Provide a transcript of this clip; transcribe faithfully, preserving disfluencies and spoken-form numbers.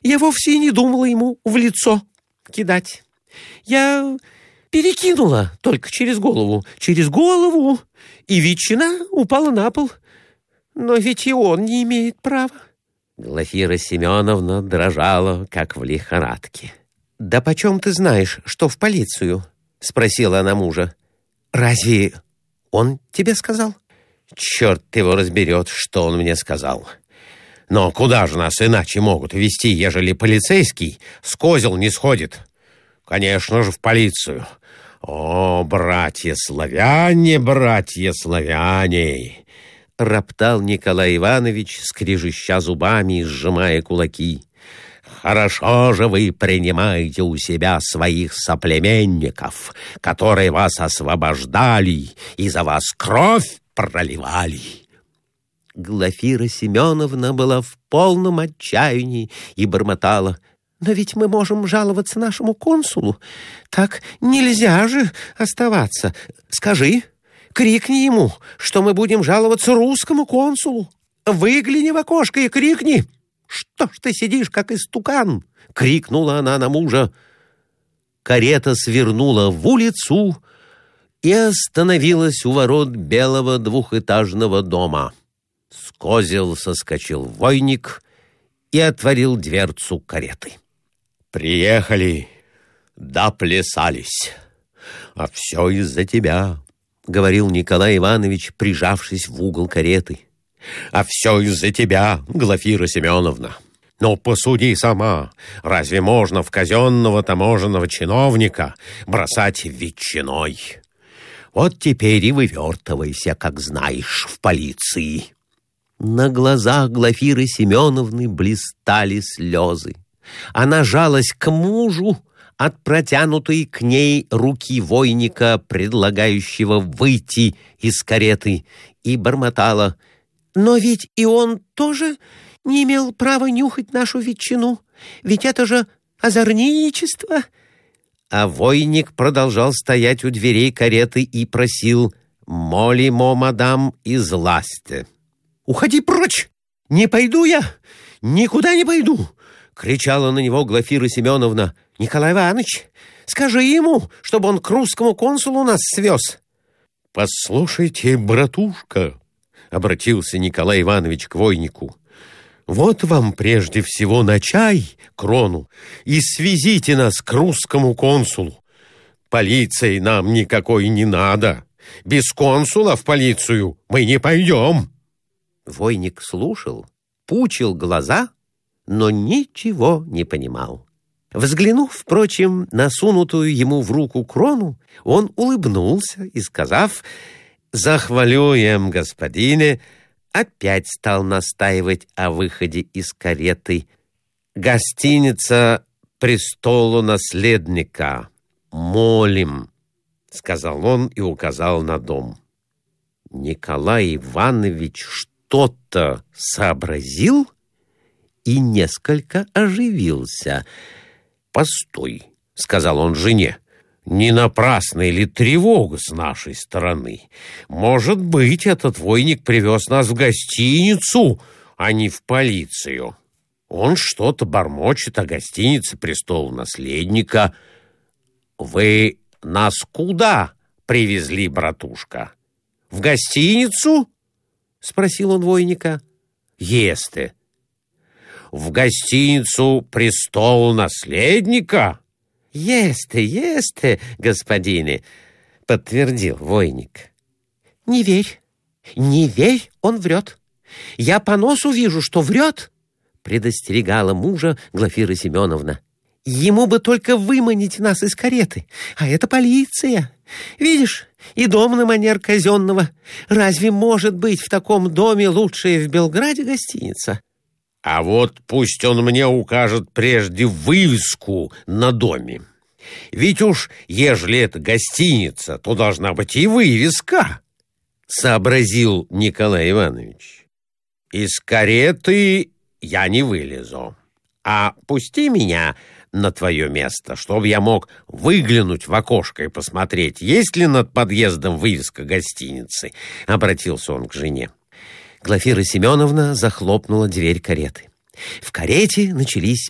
Я вовсе и не думала ему в лицо кидать. Я перекинула только через голову, через голову, и ветчина упала на пол. Но ведь и он не имеет права. Глафира Семеновна дрожала, как в лихорадке. «Да почем ты знаешь, что в полицию?» — спросила она мужа. «Разве он тебе сказал?» «Черт его разберет, что он мне сказал. Но куда же нас иначе могут везти, ежели полицейский с козел не сходит? Конечно же, в полицию. О, братья-славяне, братья-славяне!» — роптал Николай Иванович, скрежеща зубами и сжимая кулаки. «Хорошо же вы принимаете у себя своих соплеменников, которые вас освобождали и за вас кровь проливали». Глафира Семеновна была в полном отчаянии и бормотала: «Но ведь мы можем жаловаться нашему консулу. Так нельзя же оставаться. Скажи, крикни ему, что мы будем жаловаться русскому консулу. Выгляни в окошко и крикни. Что ж ты сидишь, как истукан?» — крикнула она на мужа. Карета свернула в улицу и остановилась у ворот белого двухэтажного дома. С козел соскочил войник и отворил дверцу кареты. «Приехали, доплясались. А все из-за тебя», — говорил Николай Иванович, прижавшись в угол кареты. «А все из-за тебя, Глафира Семеновна. Но посуди сама, разве можно в казенного таможенного чиновника бросать ветчиной? Вот теперь и вывертывайся, как знаешь, в полиции». На глазах Глафиры Семеновны блистали слезы. Она жалась к мужу от протянутой к ней руки войника, предлагающего выйти из кареты, и бормотала: «Но ведь и он тоже не имел права нюхать нашу ветчину, ведь это же озорничество». А войник продолжал стоять у дверей кареты и просил: «Молимо, мадам, излазьте». «Уходи прочь! Не пойду я! Никуда не пойду!» — кричала на него Глафира Семеновна. «Николай Иванович, скажи ему, чтобы он к русскому консулу нас свез». «Послушайте, братушка», — обратился Николай Иванович к войнику, «вот вам прежде всего на чай крону и свезите нас к русскому консулу. Полиции нам никакой не надо. Без консула в полицию мы не пойдем». Войник слушал, пучил глаза, но ничего не понимал. Взглянув, впрочем, на сунутую ему в руку крону, он улыбнулся и, сказав «Захвалюем, господине», опять стал настаивать о выходе из кареты. «Гостиница престолу наследника. Молим», — сказал он и указал на дом. Николай Иванович что-то сообразил и несколько оживился. «Постой», — сказал он жене, — «не напрасна ли тревога с нашей стороны? Может быть, этот войник привез нас в гостиницу, а не в полицию. Он что-то бормочет о гостинице престолу наследника. Вы нас куда привезли, братушка? В гостиницу?» — спросил он войника. «Есте. В гостиницу престол наследника?» «Есте, есте, господине», — подтвердил войник. «Не верь, не верь, он врет. Я по носу вижу, что врет», — предостерегала мужа Глафира Семеновна. «Ему бы только выманить нас из кареты, а это полиция. Видишь, и дом на манер казенного. Разве может быть в таком доме лучшая в Белграде гостиница?» «А вот пусть он мне укажет прежде вывеску на доме. Ведь уж, ежели это гостиница, то должна быть и вывеска», — сообразил Николай Иванович. «Из кареты я не вылезу, а пусти меня на твое место, чтобы я мог выглянуть в окошко и посмотреть, есть ли над подъездом вывеска гостиницы», — обратился он к жене. Глафира Семеновна захлопнула дверь кареты. В карете начались